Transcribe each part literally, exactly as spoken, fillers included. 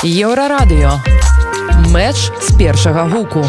Еўрарадыё. Мэч з першага гуку.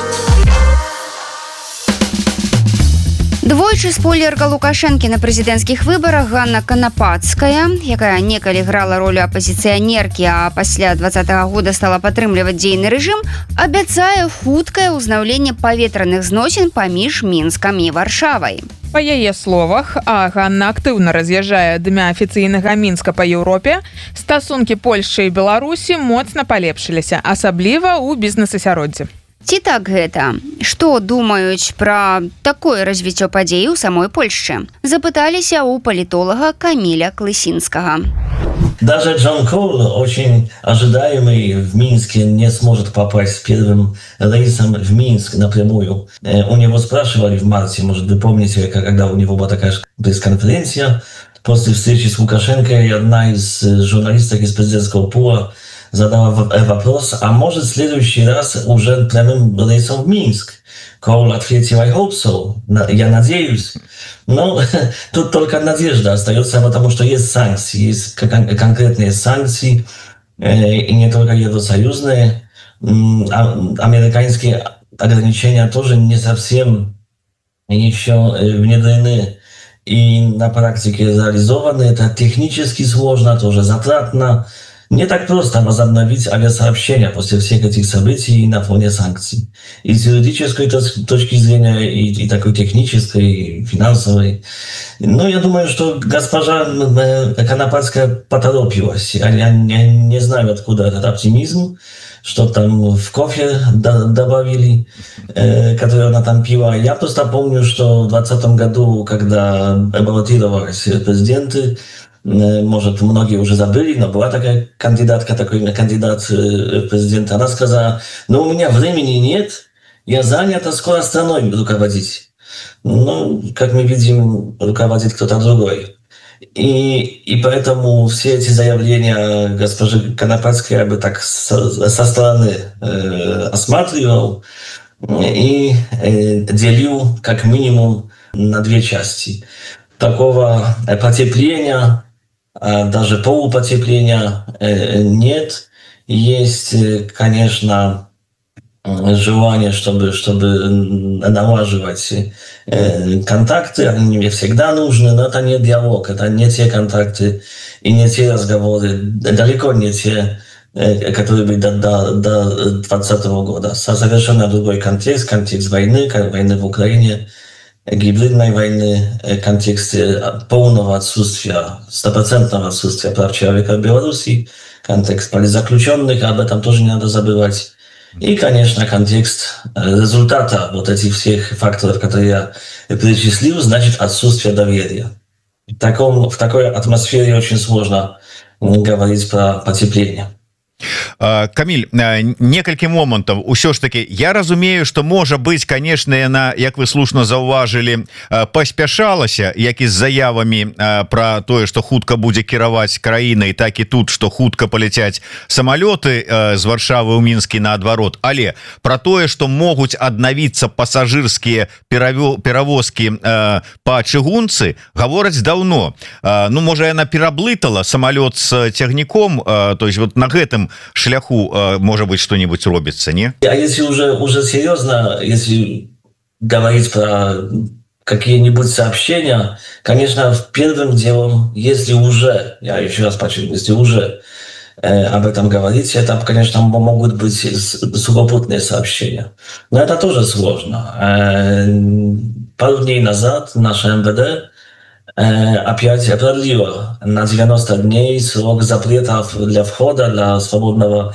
Двойчы спойлерка Лукашэнкі на прэзідэнцкіх выбарах Ганна Канапацкая, якая некалі грала ролю апазіцыянеркі, а пасля двадцатага года стала падтрымліваць дзейны рэжым, абяцае хуткае ўзнаўленне паветраных зносін паміж Мінскам і Варшавай. Па яе словах, а Ганна актыўна раз'язджае дня афіцыйнага Мінска па Еўропе, стасункі Польшчы і Беларусі моцна палепшыліся, асабліва ў бізнес-асяроддзі. Ці так гэта? Што думаюць пра такое развіццё падзей у самой Польшчы? Запыталіся у палітолага Каміля Клысінскага. Даже Джон Коул, очень ожидаемый в Минске, не сможет попасть первым рейсом в Минск напрямую. У него спрашивали в марте, может, вы помните, когда у него была такая пресс-конференция после встречи с Лукашенко, и одна из журналисток из президентского пула задала вопрос, а может в следующий раз уже прямым рейсом в Минск? Коул ответил, I hope so. Я надеюсь. Но тут только надежда остается, потому что есть санкции, есть конкретные санкции, и не только евросоюзные. Американские ограничения тоже не совсем еще внедрены и на практике реализованы. Это технически сложно, тоже затратно. Не так просто возобновить авиасообщение после всех этих событий на фоне санкций. И с юридической точки зрения, и, и такой технической, и финансовой. Но я думаю, что госпожа Конопадская поторопилась. Я, я, я не знаю, откуда этот оптимизм, что там в кофе добавили, э, который она там пила. Я просто помню, что в двадцатом году, когда баллотировались президенты, может, многие уже забыли, но была такая кандидатка, такой кандидат в президента. Она сказала, ну, у меня времени нет, я занята, скоро страной руководить. Ну, как мы видим, руководит кто-то другой. И, и поэтому все эти заявления госпожи Конопадской я бы так со, со стороны э, осматривал и э, делил как минимум на две части. Такого потепления, даже полупотепления нет. Есть, конечно, желание, чтобы, чтобы налаживать контакты. Они не всегда нужны, но это не диалог, это не те контакты и не те разговоры, далеко не те, которые были до, до, до двадцатого года. Совершенно другой контекст, контекст войны, войны в Украине, гибридной войны, контексте полного отсутствия, стопроцентного отсутствия прав человека в Беларуси, контекст политзаключенных, об этом тоже не надо забывать. И, конечно, контекст результата вот этих всех факторов, которые я перечислил, значит отсутствие доверия. В, таком, в такой атмосфере очень сложно говорить про потепление. Каміль, некалькі момантаў. Усё ж таки я разумею, что можа быть, конечно, яна, як вы слушна заўважылі, паспяшалася, як і з заявамі про тое, что хутка будзе кіраваць краінай, так і тут, что хутка паляцяць самалёты з Варшавы ў Мінскі наадварот. Але про тое, что могуць аднавіцца пасажырскія перавозкі по чыгунцы, гавораць даўно. Ну, можа, яна пераблытала самалёт з цягніком, то есть вот на гэтым шляху, может быть, что-нибудь робится, не? А если уже, уже серьезно, если говорить про какие-нибудь сообщения, конечно, первым делом, если уже, я еще раз подчеркну, если уже э, об этом говорить, это, конечно, могут быть сухопутные сообщения. Но это тоже сложно. Э, пару дней назад наше эм вэ дэ опять продлила на девяносто дней срок запретов для входа, для свободного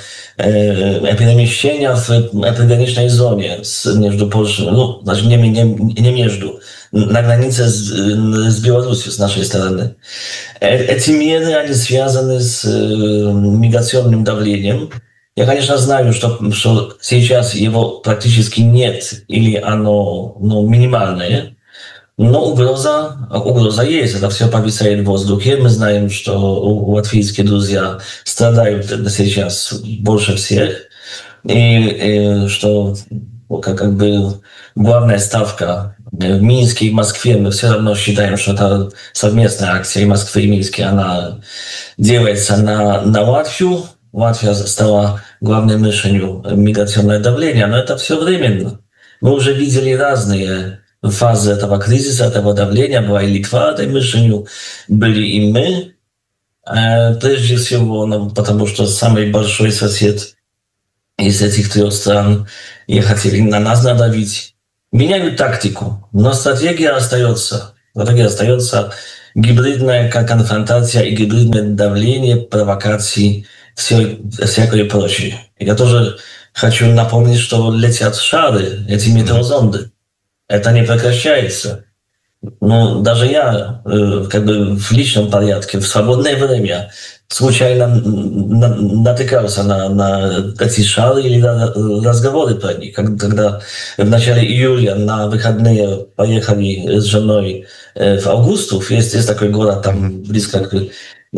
э, перемещения в приграничной зоне с, между Польшей, ну, даже не, не, не между, на границе с, с Беларусью с нашей стороны. Э, эти меры, они связаны с э, миграционным давлением. Я, конечно, знаю, что, что сейчас его практически нет, или оно ну, минимальное. Но угроза, угроза есть, это все повисает в воздухе. Мы знаем, что латвийские друзья страдают сейчас больше всех. И, и что как, как бы главная ставка в Минске и Москве, мы все равно считаем, что это совместная акция и Москвы, и Минска, она делается на, на Латвию. Латвия стала главной мишенью миграционного давления, но это все временно. Мы уже видели разные фазы этого кризиса, этого давления. Была и Литва этой мишенью, были и мы. Прежде всего, ну, потому что самый большой сосед из этих трех стран и хотели на нас надавить. Меняют тактику, но стратегия остается. Стратегия остается гибридная конфронтация и гибридное давление, провокации, все, всякое прочее. Я тоже хочу напомнить, что летят шары, эти метеозонды. Это не прекращается. Ну, даже я, э, как бы в личном порядке, в свободное время случайно на, натыкался на, на эти шары или на разговоры про них. Когда в начале июля на выходные поехали с женой э, в Августов, есть, есть такой город там близко к э,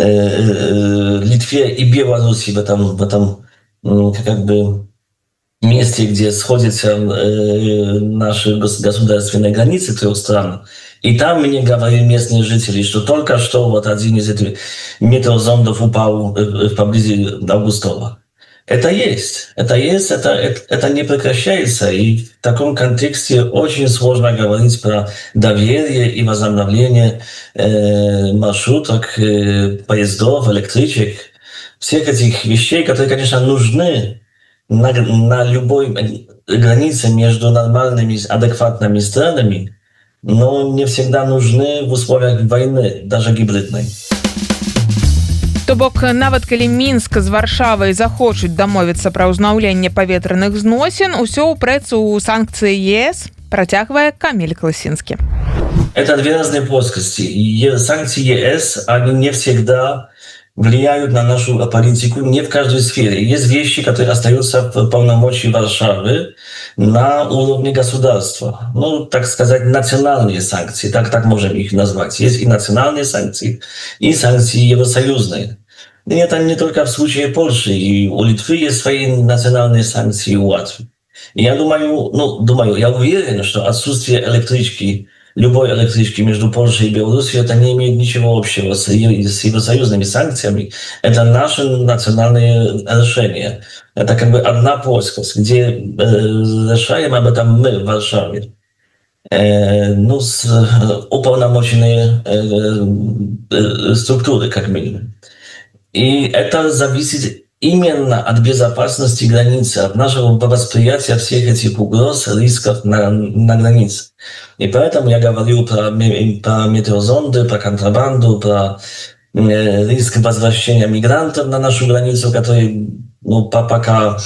э, Литве и Беларуси, в этом, в этом э, как бы месте, где сходятся э, наши государственные границы трех стран. И там мне говорили местные жители, что только что вот один из этих метеозондов упал поблизи Августова. Это есть, это есть, это, это, это не прекращается. И в таком контексте очень сложно говорить про доверие и возобновление э, маршруток, э, поездов, электричек, всех этих вещей, которые, конечно, нужны на, на любой границе между нормальными, адекватными странами, но не всегда нужны в условиях войны, даже гибридной. То бок, нават калі Мінск з Варшавай захочуць дамовіцца пра ўзнаўленне паветраных зносін, усё ўпрэцца ў санкцыі ЕС, працягвае Камиль Класінскі. Это две разные плоскости. Санкции ЕС, они не всегда влияют на нашу политику, не в каждой сфере. Есть вещи, которые остаются в полномочии Варшавы на уровне государства. Ну, так сказать, национальные санкции, так, так можем их назвать. Есть и национальные санкции, и санкции евросоюзные. И это не только в случае Польши. И у Литвы есть свои национальные санкции, у Латвии. И я думаю, ну, думаю, я уверен, что отсутствие электрички, любой электрички между Польшей и Беларусью, это не имеет ничего общего с, с евросоюзными санкциями. Это наше национальное решение. Это как бы одна плоскость, где э, решаем об этом мы в Варшаве. Э, ну, с уполномоченные э, э, структуры, как минимум. И это зависит именно от безопасности границы, от нашего восприятия всех этих угроз, рисков на, на границе. И поэтому я говорю про, про метеозонды, про контрабанду, про э, риск возвращения мигрантов на нашу границу, которые ну, пока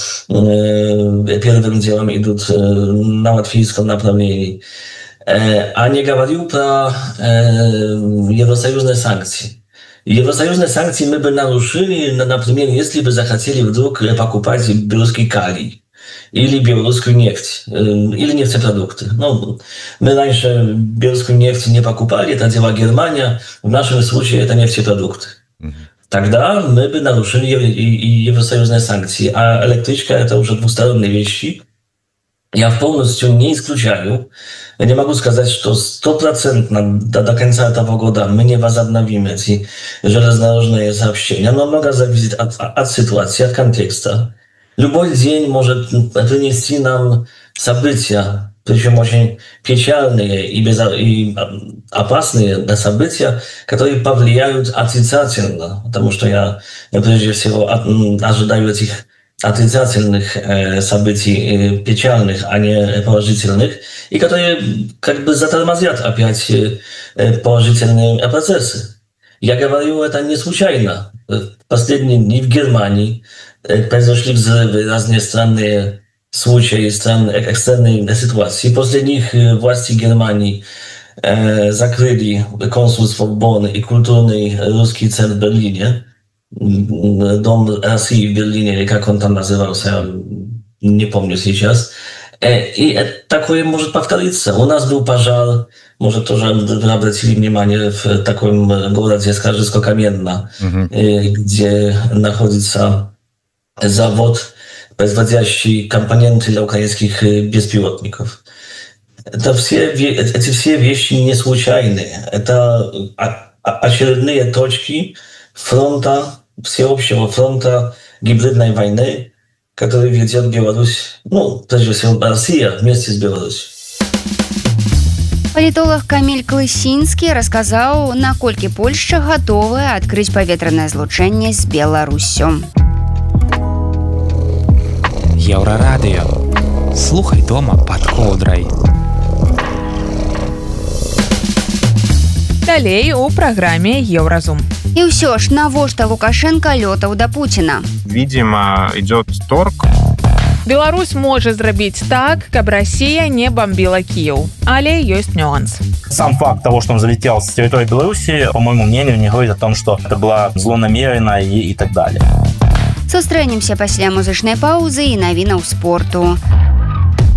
э, первым делом идут э, на латвийском направлении. Э, а не говорю про э, евросоюзные санкции. Евросоюзные санкции мы бы нарушили, например, если бы захотели вдруг покупать белорусский калий или белорусскую нефть, или нефтепродукты. Ну, мы раньше белорусскую нефть не покупали, это делала Германия, в нашем случае это нефтепродукты. Тогда мы бы нарушили и евросоюзные санкции, а электричка это уже двусторонние вещи. Я полностью не исключаю. Я не могу сказать, что стопроцентно до, до конца этого года мы не возобновим эти железнодорожные сообщения. Но много зависит от, от ситуации, от контекста. Любой день может принести нам события, причем очень печальные и, безо... и опасные события, которые повлияют отрицательно. Потому что я прежде всего ожидаю этих отрицательных э, событий, э, печальных, а не положительных, и которые как бы затормозят опять э, положительные процессы. Я говорю это не случайно. В последние дни в Германии э, произошли взрывы, разные странные случаи, странные экстренные ситуации. После них э, власти Германии э, закрыли консульство в Бонне и культурный русский центр в Берлине. Дом России в Берлине, или как он там назывался, не помню сейчас. И такое может повториться. У нас был пожар, может, тоже вы обратили внимание, в таком городе Скаржевско-Каменно, uh-huh. где находится завод, производящий компоненты для украинских беспилотников. Это все, эти все вещи не случайные. Это очередные точки фронта, всеобщего фронта гибридной войны, которую ведет Беларусь, ну, прежде всего Россия вместе с Беларусью. Палітолог Каміль Клысінскі расказаў, наколькі Польшча гатовая адкрыць паветранае злучэнне з Беларуссю. Еўрарадыё. Слухай дома пад коўдрай. Далей у праграме Еўразум. І ўсё ж, навошта Лукашенко лётаў да Пуціна? Видимо, идет торг. Беларусь можа зрабіць так, каб Россия не бомбила Киев. Але ёсць нюанс. Сам факт того, что он залетел с территории Беларуси, по моему мнению, не говорит о том, что это было злонамеренно и, и так далее. Сустрэнемся пасля музычнай паўзы і навінаў спорту.